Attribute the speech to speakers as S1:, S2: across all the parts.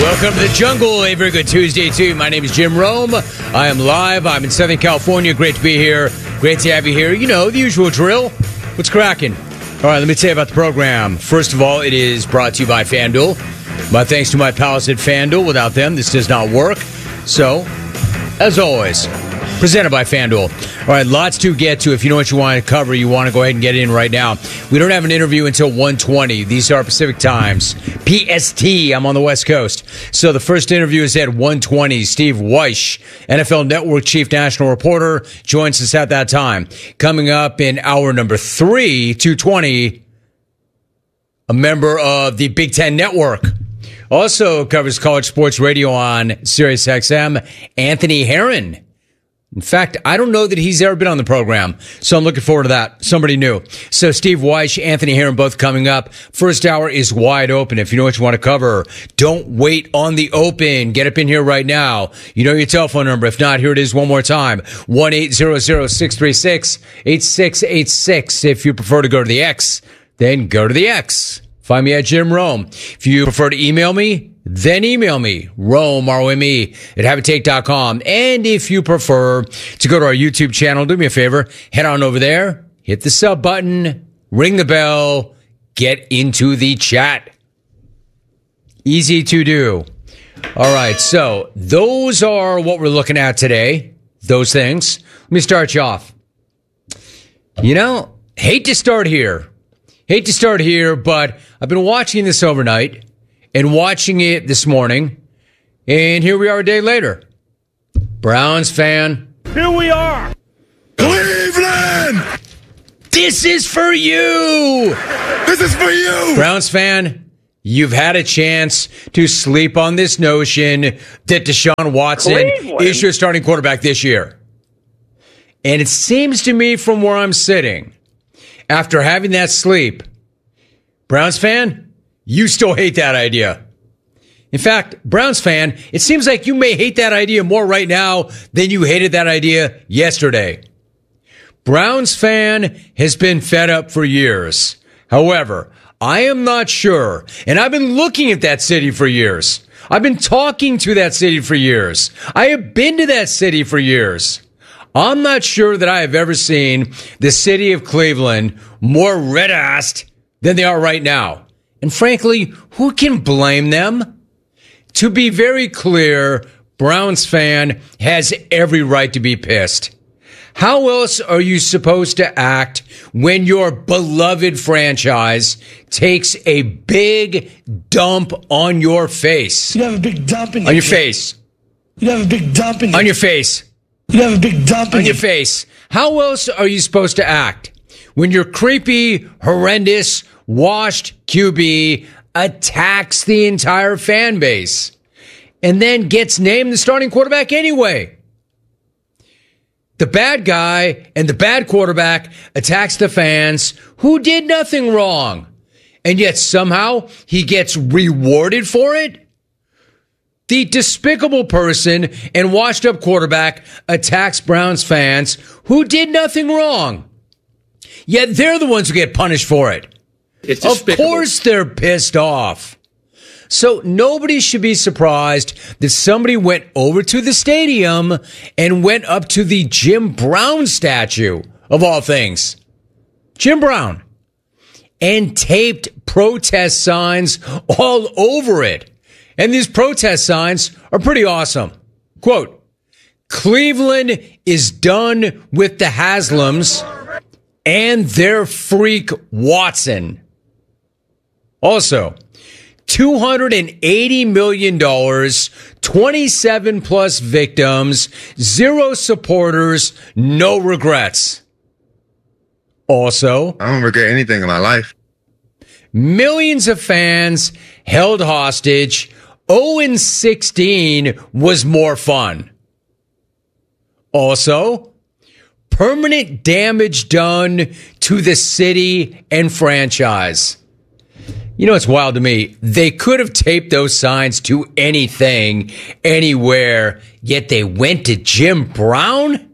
S1: Welcome to the jungle. A very good Tuesday to you. My name is Jim Rome. I am live. I'm in Southern California. Great to be here. Great to have you here. You know, the usual drill. What's cracking? All right, let me tell you about the program. First of all, it is brought to you by FanDuel. My thanks to my pals at FanDuel. Without them, this does not work. So, as always, presented by FanDuel. All right, lots to get to. If you know what you want to cover, you want to go ahead and get in right now. We don't have an interview until 1:20. These are Pacific times. PST, I'm on the West Coast. So the first interview is at 1:20. Steve Wyche, NFL Network Chief National Reporter, joins us at that time. Coming up in hour number 3, 2:20, a member of the Big Ten Network. Also covers college sports radio on SiriusXM, Anthony Herron. In fact, I don't know that he's ever been on the program, so I'm looking forward to that. Somebody new. So Steve Wyche, Anthony Herron, both coming up. First hour is wide open. If you know what you want to cover, don't wait on the open. Get up in here right now. You know your telephone number. If not, here it is one more time. 1-800-636-8686. If you prefer to go to the X, then go to the X. Find me at Jim Rome. If you prefer to email me, then email me, Rome, R-O-M-E, at habitate.com. And if you prefer to go to our YouTube channel, do me a favor, head on over there, hit the sub button, ring the bell, get into the chat. Easy to do. All right, so those are what we're looking at today, those things. Let me start you off. You know, hate to start here, but I've been watching this overnight and watching it this morning, and here we are a day later. Browns fan.
S2: Here we are.
S3: Cleveland!
S1: This is for you!
S3: This is for you!
S1: Browns fan, you've had a chance to sleep on this notion that Deshaun Watson is your starting quarterback this year. And it seems to me from where I'm sitting, after having that sleep, Browns fan, you still hate that idea. In fact, Browns fan, it seems like you may hate that idea more right now than you hated that idea yesterday. Browns fan has been fed up for years. However, I am not sure, and I've been looking at that city for years. I've been talking to that city for years. I have been to that city for years. I'm not sure that I have ever seen the city of Cleveland more red-assed than they are right now. And frankly, who can blame them? To be very clear, Browns fan has every right to be pissed. How else are you supposed to act when your beloved franchise takes a big dump on your face?
S4: You have a big dump in
S1: on your face.
S4: You have a big dump in
S1: on your face.
S4: You have a big dump in
S1: on your face. How else are you supposed to act when your creepy, horrendous, washed QB attacks the entire fan base and then gets named the starting quarterback anyway? The bad guy and the bad quarterback attacks the fans who did nothing wrong, and yet somehow he gets rewarded for it. The despicable person and washed up quarterback attacks Browns fans who did nothing wrong, yet they're the ones who get punished for it. Of course they're pissed off. So nobody should be surprised that somebody went over to the stadium and went up to the Jim Brown statue, of all things. Jim Brown. And taped protest signs all over it. And these protest signs are pretty awesome. Quote, Cleveland is done with the Haslams and their freak Watson. Also, $280 million, 27 plus victims, 0 supporters, no regrets. Also,
S3: I don't regret anything in my life.
S1: Millions of fans held hostage. 0-16 was more fun. Also, permanent damage done to the city and franchise. You know, it's wild to me. They could have taped those signs to anything, anywhere, yet they went to Jim Brown?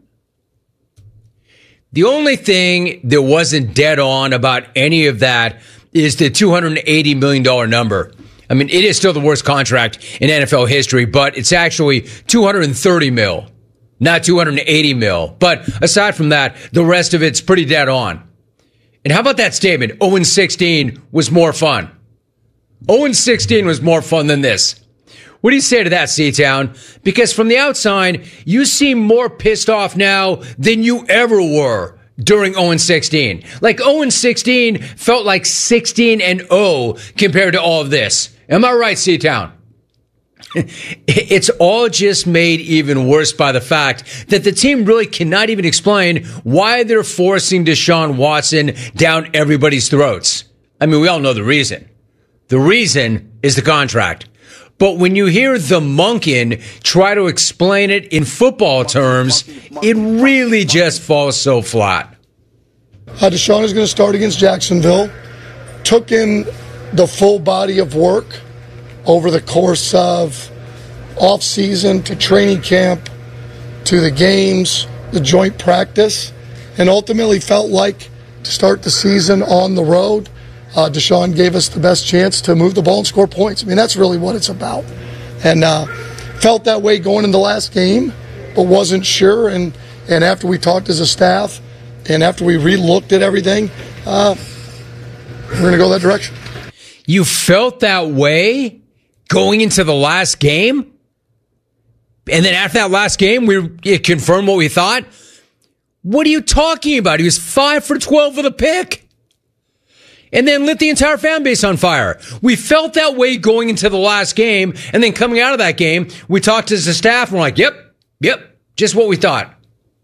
S1: The only thing that wasn't dead on about any of that is the $280 million number. I mean, it is still the worst contract in NFL history, but it's actually $230 million, not $280 million. But aside from that, the rest of it's pretty dead on. And how about that statement? 0-16 was more fun. 0-16 was more fun than this. What do you say to that, C-Town? Because from the outside, you seem more pissed off now than you ever were during 0-16. Like 0-16 felt like 16-0 compared to all of this. Am I right, C-Town? It's all just made even worse by the fact that the team really cannot even explain why they're forcing Deshaun Watson down everybody's throats. I mean, we all know the reason. The reason is the contract. But when you hear the Monken try to explain it in football terms, it really just falls so flat.
S4: Deshaun is going to start against Jacksonville. Took in the full body of work over the course of off-season to training camp to the games, the joint practice, and ultimately felt like to start the season on the road, Deshaun gave us the best chance to move the ball and score points. I mean, that's really what it's about. And felt that way going in the last game, but wasn't sure. And after we talked as a staff and after we re-looked at everything, we're going to go that direction.
S1: You felt that way going into the last game? And then after that last game, it confirmed what we thought? What are you talking about? He was 5 for 12 with a pick. And then lit the entire fan base on fire. We felt that way going into the last game. And then coming out of that game, we talked as a staff and we're like, yep, just what we thought.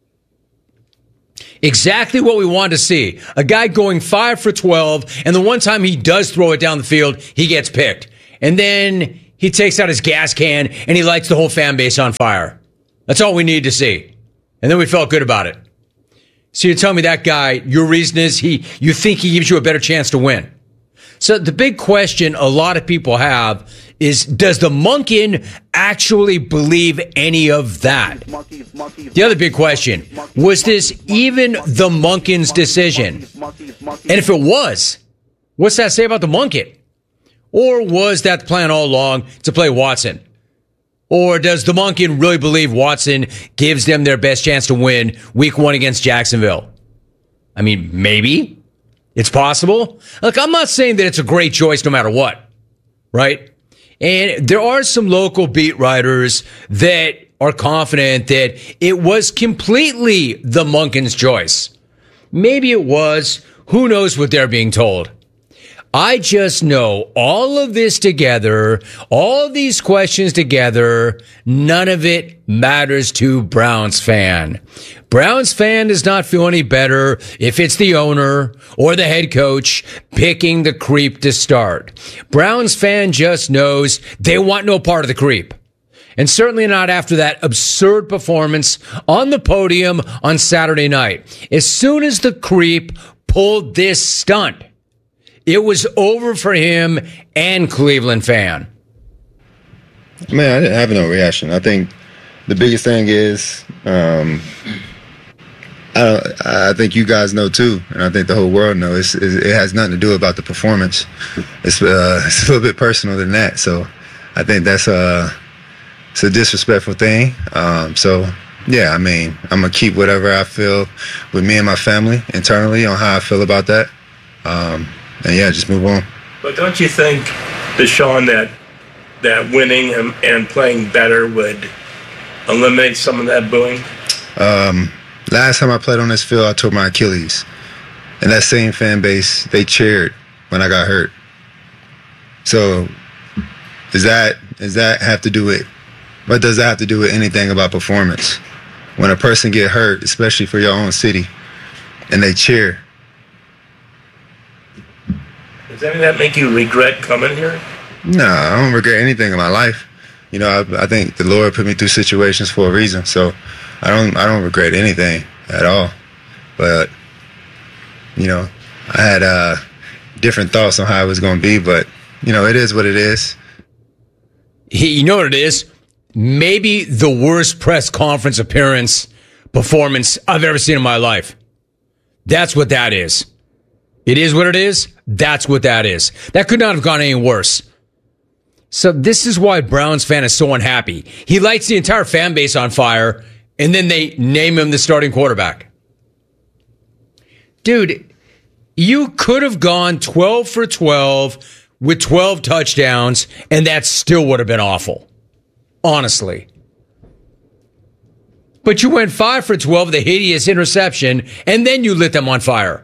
S1: Exactly what we wanted to see. A guy going 5 for 12, and the one time he does throw it down the field, he gets picked. And then he takes out his gas can and he lights the whole fan base on fire. That's all we needed to see. And then we felt good about it. So you tell me that guy, your reason is you think he gives you a better chance to win. So the big question a lot of people have is, does the Monken actually believe any of that? The other big question, was this even the Monken's decision? And if it was, what's that say about the Monken? Or was that the plan all along to play Watson? Or does the Monken really believe Watson gives them their best chance to win week 1 against Jacksonville? I mean, maybe. It's possible. Look, I'm not saying that it's a great choice no matter what, right? And there are some local beat writers that are confident that it was completely the Monken's choice. Maybe it was. Who knows what they're being told? I just know all of this together, all these questions together, none of it matters to Browns fan. Browns fan does not feel any better if it's the owner or the head coach picking the creep to start. Browns fan just knows they want no part of the creep. And certainly not after that absurd performance on the podium on Saturday night. As soon as the creep pulled this stunt, it was over for him and Cleveland fan.
S3: Man, I didn't have no reaction. I think the biggest thing is, I think you guys know too, and I think the whole world knows, it has nothing to do about the performance. It's a little bit personal than that. So I think it's a disrespectful thing. So yeah, I mean, I'm gonna keep whatever I feel with me and my family internally on how I feel about that. And yeah, just move on.
S2: But don't you think, Deshaun, that winning and playing better would eliminate some of that booing?
S3: Last time I played on this field, I tore my Achilles. And that same fan base, they cheered when I got hurt. So does that have to do with, what does that have to do with anything about performance? When a person get hurt, especially for your own city, and they cheer.
S2: Does any of that make you regret coming here?
S3: No, I don't regret anything in my life. You know, I think the Lord put me through situations for a reason, so I don't regret anything at all. But you know, I had different thoughts on how it was going to be, but you know, it is what it is.
S1: You know what it is? Maybe the worst press conference performance I've ever seen in my life. That's what that is. It is what it is. That's what that is. That could not have gone any worse. So this is why Browns fan is so unhappy. He lights the entire fan base on fire, and then they name him the starting quarterback. Dude, you could have gone 12 for 12 with 12 touchdowns, and that still would have been awful. Honestly. But you went 5 for 12 with a hideous interception, and then you lit them on fire.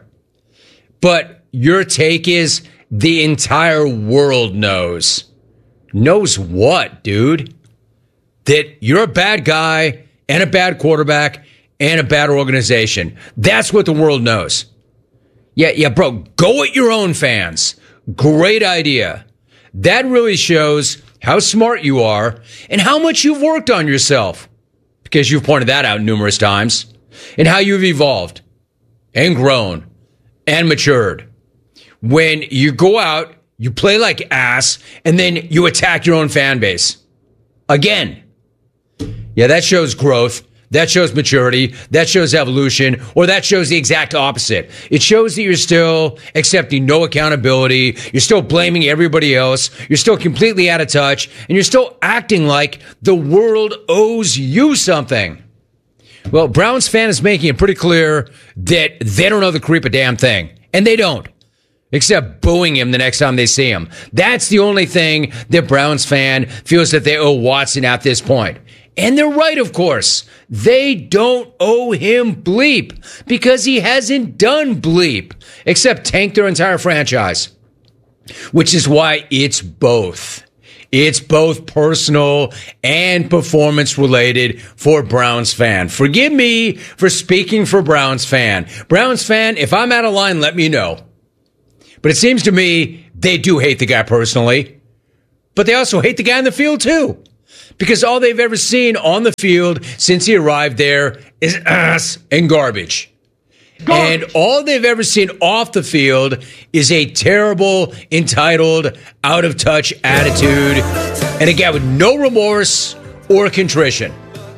S1: But your take is the entire world knows. Knows what, dude? That you're a bad guy and a bad quarterback and a bad organization. That's what the world knows. Yeah, bro, go at your own fans. Great idea. That really shows how smart you are and how much you've worked on yourself, because you've pointed that out numerous times, and how you've evolved and grown and matured. When you go out, you play like ass, and then you attack your own fan base. Again. Yeah, that shows growth. That shows maturity. That shows evolution. Or that shows the exact opposite. It shows that you're still accepting no accountability. You're still blaming everybody else. You're still completely out of touch. And you're still acting like the world owes you something. Well, Browns fan is making it pretty clear that they don't owe the creep a damn thing. And they don't. Except booing him the next time they see him. That's the only thing that Browns fan feels that they owe Watson at this point. And they're right, of course. They don't owe him bleep because he hasn't done bleep except tank their entire franchise. Which is why it's both. It's both personal and performance related for Browns fan. Forgive me for speaking for Browns fan. Browns fan, if I'm out of line, let me know. But it seems to me they do hate the guy personally. But they also hate the guy in the field too. Because all they've ever seen on the field since he arrived there is ass and garbage. And all they've ever seen off the field is a terrible, entitled, out-of-touch attitude. And a guy with no remorse or contrition.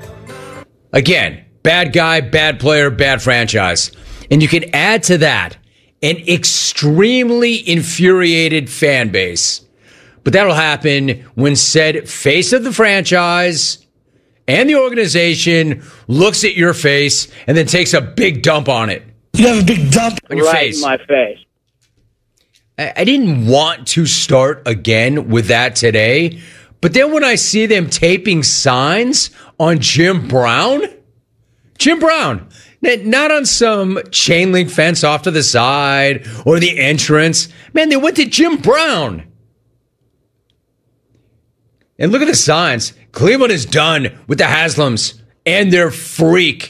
S1: Again, bad guy, bad player, bad franchise. And you can add to that an extremely infuriated fan base. But that'll happen when said face of the franchise and the organization looks at your face and then takes a big dump on it.
S5: You have a big dump
S1: on your
S5: right
S1: face.
S5: In my face.
S1: I didn't want to start again with that today, but then when I see them taping signs on Jim Brown, not on some chain link fence off to the side or the entrance. Man, they went to Jim Brown. And look at the signs. Cleveland is done with the Haslams and their freak.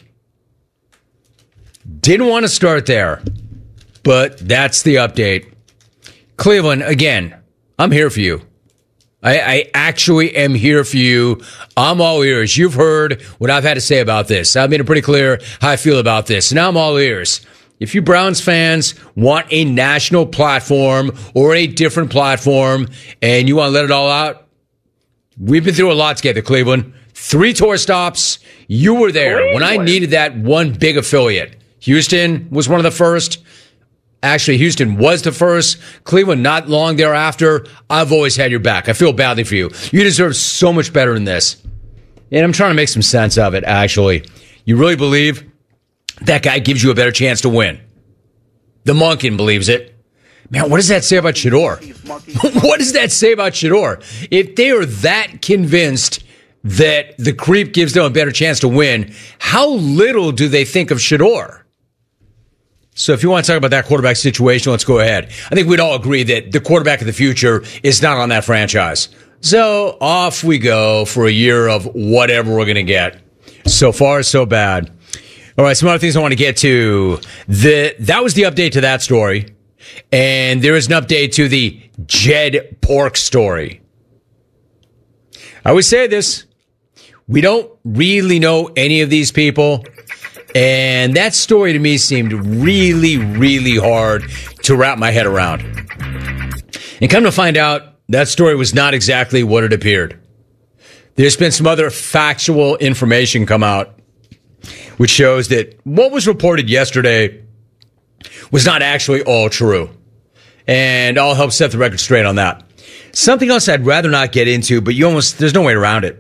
S1: Didn't want to start there, but that's the update. Cleveland, again, I'm here for you. I actually am here for you. I'm all ears. You've heard what I've had to say about this. I've made it pretty clear how I feel about this. Now I'm all ears. If you Browns fans want a national platform or a different platform and you want to let it all out, we've been through a lot together, Cleveland. 3 tour stops. You were there when I needed that one big affiliate. Houston was one of the first. Actually, Houston was the first. Cleveland, not long thereafter. I've always had your back. I feel badly for you. You deserve so much better than this. And I'm trying to make some sense of it, actually. You really believe that guy gives you a better chance to win? The Monken believes it. Man, what does that say about Shador? What does that say about Shador? If they are that convinced that the creep gives them a better chance to win, how little do they think of Shador? So if you want to talk about that quarterback situation, let's go ahead. I think we'd all agree that the quarterback of the future is not on that franchise. So off we go for a year of whatever we're going to get. So far, so bad. All right, some other things I want to get to. That was the update to that story. And there is an update to the Jed Pork story. I always say this. We don't really know any of these people. And that story to me seemed really, really hard to wrap my head around. And come to find out, that story was not exactly what it appeared. There's been some other factual information come out, which shows that what was reported yesterday was not actually all true. And I'll help set the record straight on that. Something else I'd rather not get into, but there's no way around it.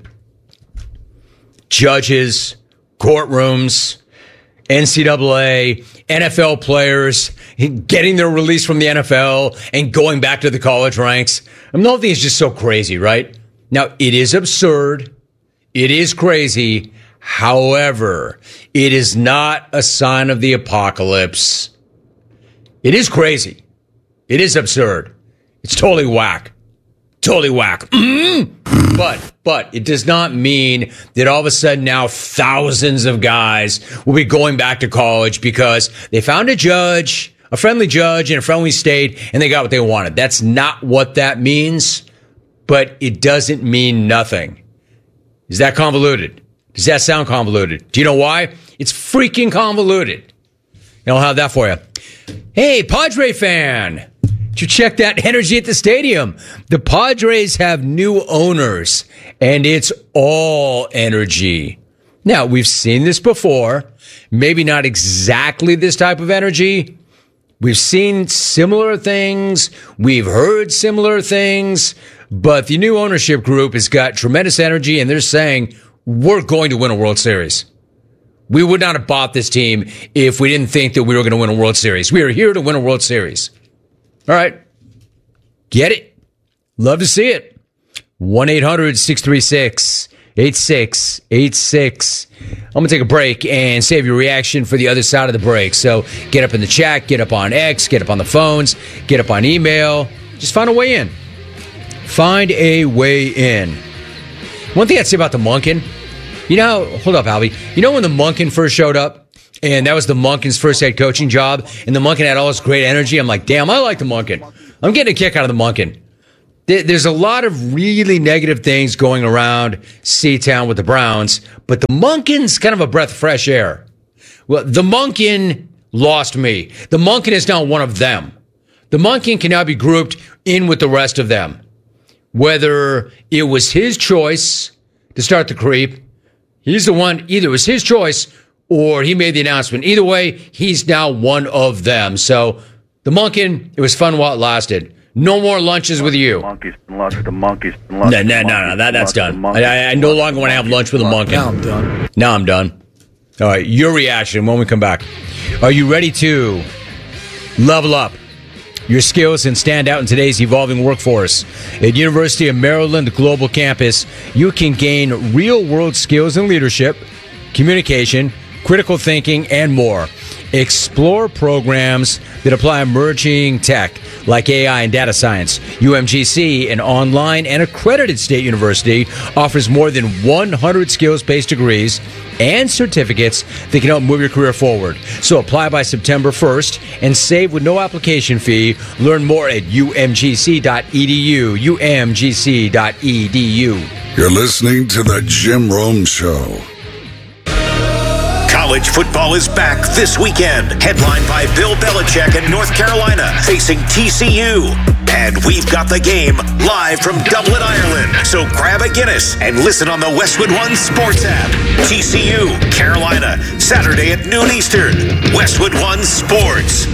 S1: Judges, courtrooms, NCAA, NFL players getting their release from the NFL and going back to the college ranks. I mean, the whole thing is just so crazy, right? Now, it is absurd. It is crazy. However, it is not a sign of the apocalypse. It is crazy. It is absurd. It's totally whack. Totally whack. But it does not mean that all of a sudden now thousands of guys will be going back to college because they found a judge, a friendly judge in a friendly state, and they got what they wanted. That's not what that means, but it doesn't mean nothing. Is that convoluted? Does that sound convoluted? Do you know why? It's freaking convoluted. And I'll have that for you. Hey, Padre fan. Did you check that energy at the stadium? The Padres have new owners, and it's all energy. Now, we've seen this before. Maybe not exactly this type of energy. We've seen similar things. We've heard similar things. But the new ownership group has got tremendous energy, and they're saying, we're going to win a World Series. We would not have bought this team if we didn't think that we were going to win a World Series. We are here to win a World Series. All right. Get it? Love to see it. 1-800-636-8686. I'm going to take a break and save your reaction for the other side of the break. So get up in the chat, get up on X, get up on the phones, get up on email. Just find a way in. Find a way in. One thing I'd say about the Monken, hold up, Albie. You know when the Monken first showed up? And that was the Monken's first head coaching job. And the Monken had all this great energy. I'm like, damn, I like the Monken. I'm getting a kick out of the Monken. There's a lot of really negative things going around C-Town with the Browns. But the Monken's kind of a breath of fresh air. Well, the Monken lost me. The Monken is now one of them. The Monken can now be grouped in with the rest of them. Whether it was his choice to start the creep, he's the one, either it was his choice or he made the announcement. Either way, he's now one of them. So, the Monken, it was fun while it lasted. No more lunches with you.
S5: Monkeys and lunch with the monkeys.
S1: No, that's done. I no longer want to have lunch with a Monken. Now I'm done. All right, your reaction when we come back. Are you ready to level up your skills and stand out in today's evolving workforce? At University of Maryland Global Campus, you can gain real-world skills in leadership, communication, critical thinking, and more. Explore programs that apply emerging tech like AI and data science. UMGC, an online and accredited state university, offers more than 100 skills-based degrees and certificates that can help move your career forward. So apply by September 1st and save with no application fee. Learn more at umgc.edu. umgc.edu.
S6: You're listening to The Jim Rome Show.
S7: College football is back this weekend, headlined by Bill Belichick in North Carolina facing TCU. And we've got the game live from Dublin, Ireland. So grab a Guinness and listen on the Westwood One Sports app. TCU, Carolina, Saturday at noon Eastern. Westwood One Sports.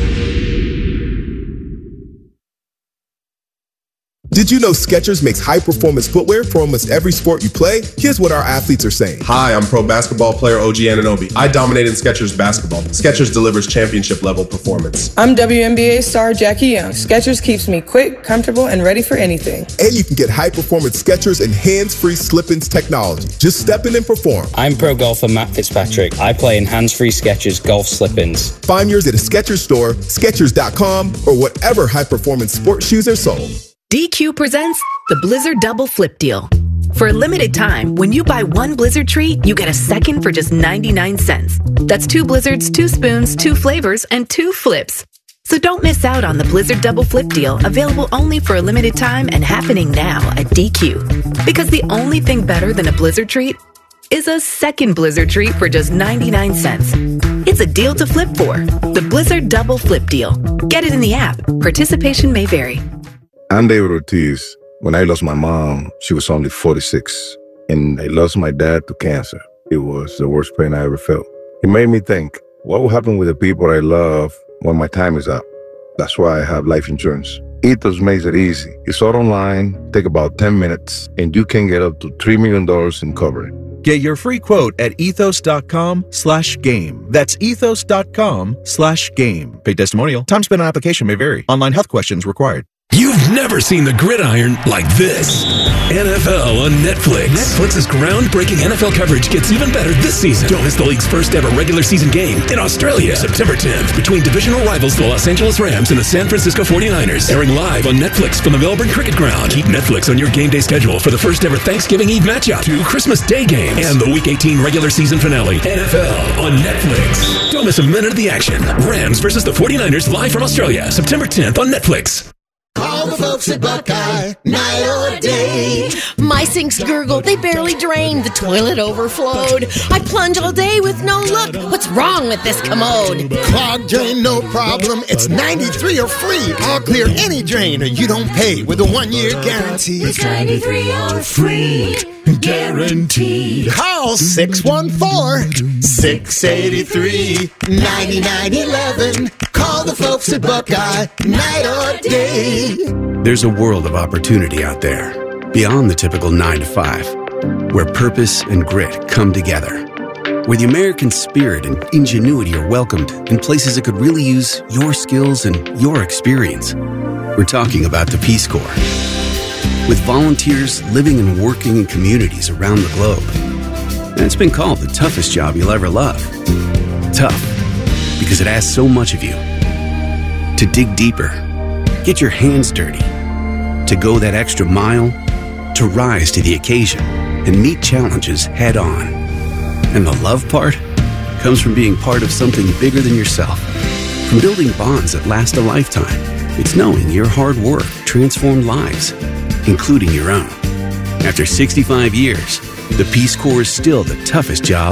S8: Did you know Skechers makes high-performance footwear for almost every sport you play? Here's what our athletes are saying.
S9: Hi, I'm pro basketball player OG Anunoby. I dominate in Skechers basketball. Skechers delivers championship-level performance.
S10: I'm WNBA star Jackie Young. Skechers keeps me quick, comfortable, and ready for anything.
S8: And you can get high-performance Skechers and hands-free slip-ins technology. Just step in and perform.
S11: I'm pro golfer Matt Fitzpatrick. I play in hands-free Skechers golf slip-ins.
S8: Find yours at a Skechers store, Skechers.com, or whatever high-performance sports shoes are sold.
S12: DQ presents the Blizzard Double Flip Deal. For a limited time, when you buy one Blizzard treat, you get a second for just 99 cents. That's 2 Blizzards, 2 spoons, 2 flavors, and 2 flips. So don't miss out on the Blizzard Double Flip Deal, available only for a limited time and happening now at DQ. Because the only thing better than a Blizzard treat is a second Blizzard treat for just 99 cents. It's a deal to flip for. The Blizzard Double Flip Deal. Get it in the app. Participation may vary.
S13: I'm David Ortiz. When I lost my mom, she was only 46, and I lost my dad to cancer. It was the worst pain I ever felt. It made me think, what will happen with the people I love when my time is up? That's why I have life insurance. Ethos makes it easy. It's all online, take about 10 minutes, and you can get up to $3 million in coverage.
S5: Get your free quote at ethos.com/game. That's ethos.com/game. Paid testimonial. Time spent on application may vary. Online health questions required.
S14: You've never seen the gridiron like this. NFL on Netflix. Netflix's groundbreaking NFL coverage gets even better this season. Don't miss the league's first ever regular season game in Australia, September 10th, between divisional rivals the Los Angeles Rams and the San Francisco 49ers, airing live on Netflix from the Melbourne Cricket Ground. Keep Netflix on your game day schedule for the first ever Thanksgiving Eve matchup, 2 Christmas Day games, and the Week 18 regular season finale. NFL on Netflix. Don't miss a minute of the action. Rams versus the 49ers live from Australia, September 10th on Netflix.
S15: Call the folks at Buckeye, night or day. My sinks gurgle, they barely drain. The toilet overflowed. I plunge all day with no luck. What's wrong with this commode?
S16: Clogged drain, no problem. It's 93 or free. I'll clear any drain or you don't pay with a 1-year guarantee.
S15: It's 93 or free. Guaranteed.
S16: Call 614-683-9911. Call the folks at Buckeye, night or day.
S17: There's a world of opportunity out there, beyond the typical 9 to 5, where purpose and grit come together, where the American spirit and ingenuity are welcomed in places that could really use your skills and your experience. We're talking about the Peace Corps. With volunteers living and working in communities around the globe. And it's been called the toughest job you'll ever love. Tough, because it asks so much of you. To dig deeper, get your hands dirty, to go that extra mile, to rise to the occasion and meet challenges head on. And the love part comes from being part of something bigger than yourself. From building bonds that last a lifetime, it's knowing your hard work transformed lives, including your own. After 65 years, the Peace Corps is still the toughest job